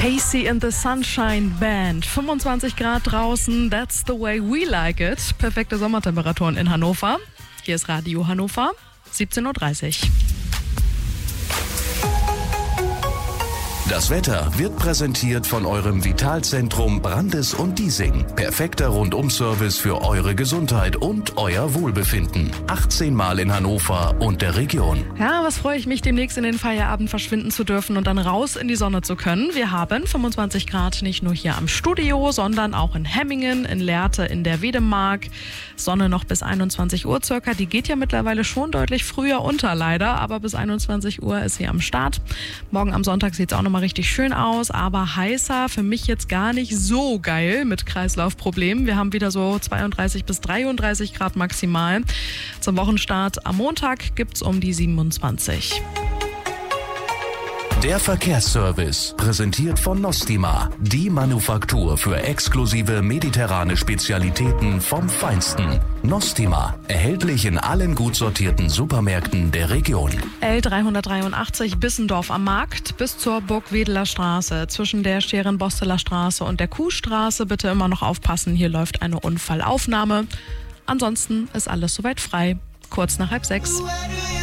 Casey and the Sunshine Band. 25 Grad draußen, that's the way we like it. Perfekte Sommertemperaturen in Hannover. Hier ist Radio Hannover, 17:30 Uhr. Das Wetter wird präsentiert von eurem Vitalzentrum Brandes und Diesing. Perfekter Rundum-Service für eure Gesundheit und euer Wohlbefinden. 18 Mal in Hannover und der Region. Ja, was freue ich mich, demnächst in den Feierabend verschwinden zu dürfen und dann raus in die Sonne zu können. Wir haben 25 Grad nicht nur hier am Studio, sondern auch in Hemmingen, in Lehrte, in der Wedemark. Sonne noch bis 21 Uhr circa. Die geht ja mittlerweile schon deutlich früher unter, leider. Aber bis 21 Uhr ist sie am Start. Morgen am Sonntag sieht es auch nochmal richtig schön aus, aber heißer, für mich jetzt gar nicht so geil mit Kreislaufproblemen. Wir haben wieder so 32 bis 33 Grad maximal. Zum Wochenstart am Montag gibt's um die 27. Der Verkehrsservice, präsentiert von Nostima, die Manufaktur für exklusive mediterrane Spezialitäten vom Feinsten. Nostima, erhältlich in allen gut sortierten Supermärkten der Region. L383 Bissendorf am Markt bis zur Burgwedeler Straße. Zwischen der Scherenbosteler Straße und der Kuhstraße bitte immer noch aufpassen, hier läuft eine Unfallaufnahme. Ansonsten ist alles soweit frei. Kurz nach 5:30.